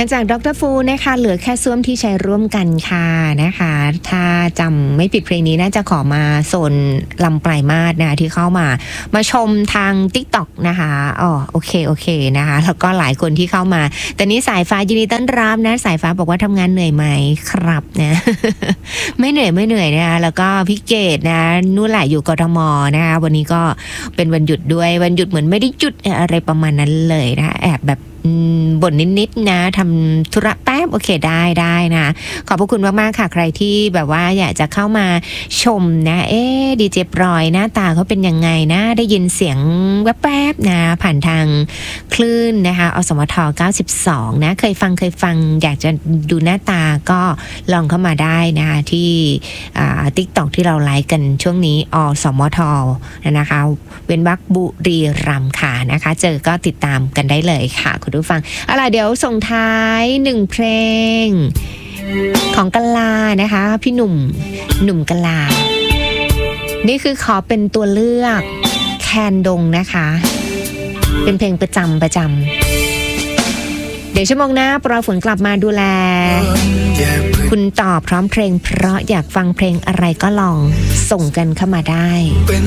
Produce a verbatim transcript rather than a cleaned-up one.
านจากดรฟูนะคะเหลือแค่ซ่วมที่ใช้ร่วมกันค่ะนะคะถ้าจำไม่ผิดเพลงนี้น่าจะขอมาโซนลำปลายมาสนะที่เข้ามามาชมทาง TikTok นะคะอ๋อโอเคโอเคนะคะแล้วก็หลายคนที่เข้ามาแต่นี้สายฟ้ายินดีต้อนรับนะสายฟ้าบอกว่าทำงานเหนื่อยไหมครับนะ ไม่เหนื่อยไม่เหนื่อยนะคะแล้วก็พี่เกดนะนู่นแหละอยู่กทมนะคะวันนี้ก็เป็นวันหยุดด้วยวันหยุดเหมือนไม่ได้หยุดอะไรประมาณนั้นเลยนะแอบแบบบ่นนิดๆนะทำธุระแป๊บโอเคได้ได้นะขอบพระคุณมากๆค่ะใครที่แบบว่าอยากจะเข้ามาชมนะเอ๊ะดีเจปลอยหน้าตาเขาเป็นยังไงนะได้ยินเสียงแวบๆนะผ่านทางคลื่นนะคะอสมทเก้าสิบสองนะเคยฟังเคยฟังอยากจะดูหน้าตาก็ลองเข้ามาได้นะคะที่อ่า TikTok ที่เราไลฟ์กันช่วงนี้อสมทนะคะเว้นวรรคบุรีรัมย์ค่ะนะคะเจอก็ติดตามกันได้เลยค่ะคุณผู้ฟังเอาล่ะเดี๋ยวส่งท้ายหนึ่งเพลงของกะลานะคะพี่หนุ่มหนุ่มกะลานี่คือขอเป็นตัวเลือกแคนดงนะคะเป็นเพลงประจำประจำเดี๋ยวชั่วโมงหน้าปรอฝนกลับมาดูแลคุณต่อพร้อมเพลงเพราะอยากฟังเพลงอะไรก็ลองส่งกันเข้ามาได้